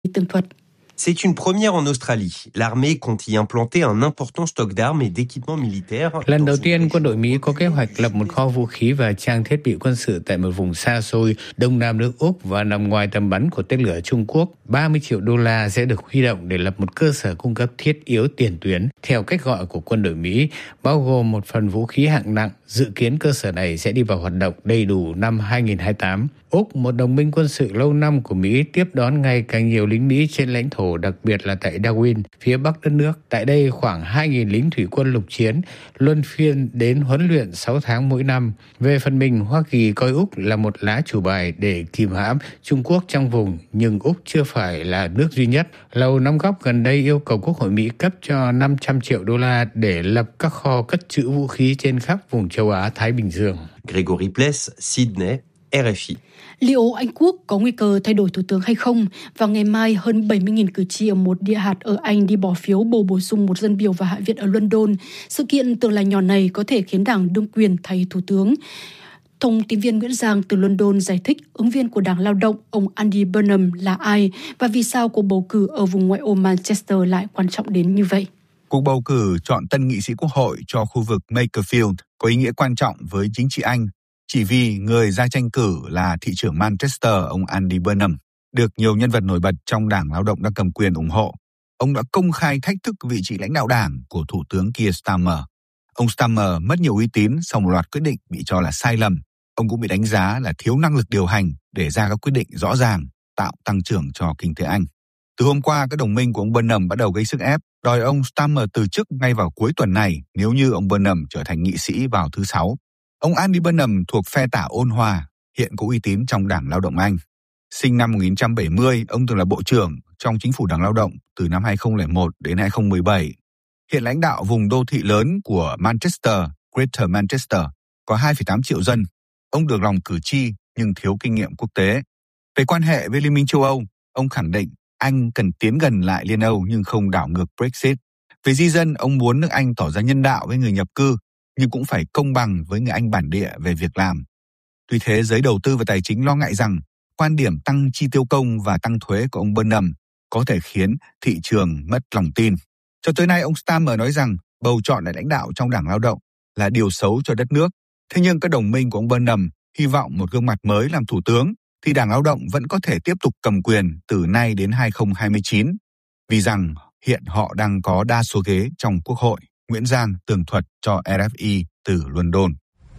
tường thuật. C'est une première en Australie. L'armée compte y implanter un important stock d'armes et d'équipements militaires. Lần đầu tiên, quân đội Mỹ có kế hoạch lập một kho vũ khí và trang thiết bị quân sự tại một vùng xa xôi đông nam nước Úc và nằm ngoài tầm bắn của tên lửa Trung Quốc. 30 triệu đô la sẽ được huy động để lập một cơ sở cung cấp thiết yếu tiền tuyến, theo cách gọi của quân đội Mỹ, bao gồm một phần vũ khí hạng nặng. Dự kiến cơ sở này sẽ đi vào hoạt động đầy đủ năm 2028. Úc, một đồng minh quân sự lâu năm của Mỹ, tiếp đón ngày càng nhiều lính Mỹ trên lãnh thổ, đặc biệt là tại Darwin, phía bắc đất nước. Tại đây, khoảng 2.000 lính thủy quân lục chiến luân phiên đến huấn luyện 6 tháng mỗi năm. Về phần mình, Hoa Kỳ coi Úc là một lá chủ bài để kìm hãm Trung Quốc trong vùng, nhưng Úc chưa phải là nước duy nhất. Lầu Năm Góc gần đây yêu cầu Quốc hội Mỹ cấp cho 500 triệu đô la để lập các kho cất trữ vũ khí trên khắp vùng châu Á-Thái Bình Dương. Gregory Pless, Sydney, RFI. Liệu Anh Quốc có nguy cơ thay đổi thủ tướng hay không? Vào ngày mai, hơn 70.000 cử tri ở một địa hạt ở Anh đi bỏ phiếu bầu bổ sung một dân biểu vào Hạ viện ở London. Sự kiện tưởng là nhỏ này có thể khiến đảng đương quyền thay thủ tướng. Thông tin viên Nguyễn Giang từ London giải thích ứng viên của Đảng Lao động, ông Andy Burnham là ai và vì sao cuộc bầu cử ở vùng ngoại ô Manchester lại quan trọng đến như vậy. Cuộc bầu cử chọn tân nghị sĩ quốc hội cho khu vực Makerfield có ý nghĩa quan trọng với chính trị Anh, chỉ vì người ra tranh cử là thị trưởng Manchester, ông Andy Burnham, được nhiều nhân vật nổi bật trong Đảng Lao động đang cầm quyền ủng hộ. Ông đã công khai thách thức vị trí lãnh đạo đảng của Thủ tướng Keir Starmer. Ông Starmer mất nhiều uy tín sau một loạt quyết định bị cho là sai lầm. Ông cũng bị đánh giá là thiếu năng lực điều hành để ra các quyết định rõ ràng, tạo tăng trưởng cho kinh tế Anh. Từ hôm qua, các đồng minh của ông Burnham bắt đầu gây sức ép, đòi ông Starmer từ chức ngay vào cuối tuần này nếu như ông Burnham trở thành nghị sĩ vào thứ Sáu. Ông Andy Burnham thuộc phe tả ôn hòa, hiện có uy tín trong Đảng Lao động Anh. Sinh năm 1970, ông từng là bộ trưởng trong chính phủ Đảng Lao động từ năm 2001 đến 2017. Hiện lãnh đạo vùng đô thị lớn của Manchester, Greater Manchester, có 2,8 triệu dân. Ông được lòng cử tri nhưng thiếu kinh nghiệm quốc tế. Về quan hệ với Liên minh châu Âu, ông khẳng định Anh cần tiến gần lại Liên Âu nhưng không đảo ngược Brexit. Về di dân, ông muốn nước Anh tỏ ra nhân đạo với người nhập cư, nhưng cũng phải công bằng với người Anh bản địa về việc làm. Tuy thế, giới đầu tư và tài chính lo ngại rằng quan điểm tăng chi tiêu công và tăng thuế của ông Burnham có thể khiến thị trường mất lòng tin. Cho tới nay, ông Starmer nói rằng bầu chọn lại lãnh đạo trong Đảng Lao động là điều xấu cho đất nước. Thế nhưng các đồng minh của ông Burnham hy vọng một gương mặt mới làm thủ tướng thì Đảng Lao động vẫn có thể tiếp tục cầm quyền từ nay đến 2029, vì rằng hiện họ đang có đa số ghế trong Quốc hội. Nguyễn Giang tường thuật cho RFI từ London.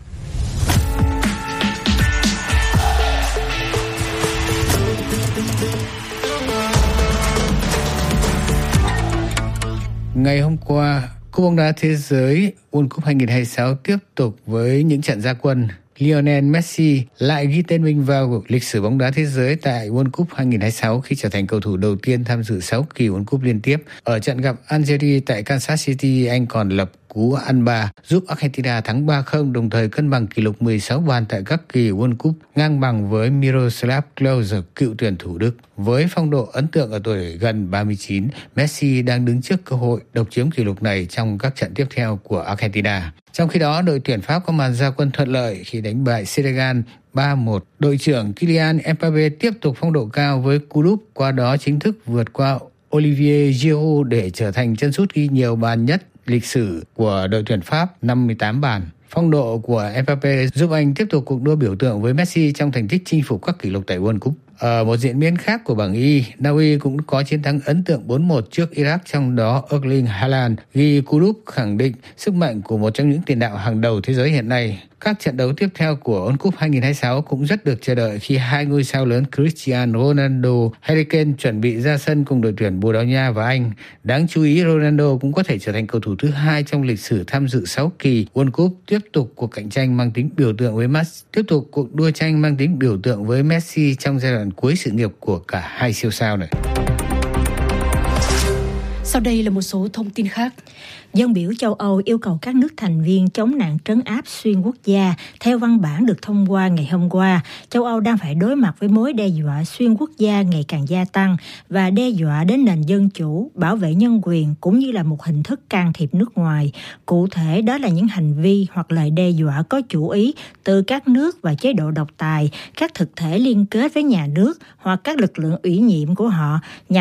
Ngày hôm qua, Cúp bóng đá thế giới World Cup 2026 tiếp tục với những trận ra quân. Lionel Messi lại ghi tên mình vào lịch sử bóng đá thế giới tại World Cup 2026 khi trở thành cầu thủ đầu tiên tham dự 6 kỳ World Cup liên tiếp. Ở trận gặp Algeria tại Kansas City, anh còn lập cú ăn ba giúp Argentina thắng 3-0, đồng thời cân bằng kỷ lục 16 bàn tại các kỳ World Cup, ngang bằng với Miroslav Klose, cựu tuyển thủ Đức. Với phong độ ấn tượng ở tuổi gần 39, Messi đang đứng trước cơ hội độc chiếm kỷ lục này trong các trận tiếp theo của Argentina. Trong khi đó, đội tuyển Pháp có màn ra quân thuận lợi khi đánh bại Senegal 3-1. Đội trưởng Kylian Mbappé tiếp tục phong độ cao với cú đúp, qua đó chính thức vượt qua Olivier Giroud để trở thành chân sút ghi nhiều bàn nhất lịch sử của đội tuyển Pháp, 58 bàn. Phong độ của Mbappé giúp anh tiếp tục cuộc đua biểu tượng với Messi trong thành tích chinh phục các kỷ lục tại World Cup. Ở một diễn biến khác của bảng Y, Na Uy cũng có chiến thắng ấn tượng 4-1 trước Iraq, trong đó Erling Haaland ghi cú đúp khẳng định sức mạnh của một trong những tiền đạo hàng đầu thế giới hiện nay. Các trận đấu tiếp theo của World Cup 2026 cũng rất được chờ đợi khi hai ngôi sao lớn Cristiano Ronaldo, Harry Kane chuẩn bị ra sân cùng đội tuyển Bồ Đào Nha và Anh. Đáng chú ý, Ronaldo cũng có thể trở thành cầu thủ thứ hai trong lịch sử tham dự 6 kỳ World Cup, tiếp tục cuộc cạnh tranh mang tính biểu tượng với tiếp tục cuộc đua tranh mang tính biểu tượng với Messi trong giai đoạn cuối sự nghiệp của cả hai siêu sao này. Sau đây là một số thông tin khác. Dân biểu châu Âu yêu cầu các nước thành viên chống nạn trấn áp xuyên quốc gia. Theo văn bản được thông qua ngày hôm qua, châu Âu đang phải đối mặt với mối đe dọa xuyên quốc gia ngày càng gia tăng và đe dọa đến nền dân chủ, bảo vệ nhân quyền cũng như là một hình thức can thiệp nước ngoài. Cụ thể, đó là những hành vi hoặc lời đe dọa có chủ ý từ các nước và chế độ độc tài, các thực thể liên kết với nhà nước hoặc các lực lượng ủy nhiệm của họ nhằm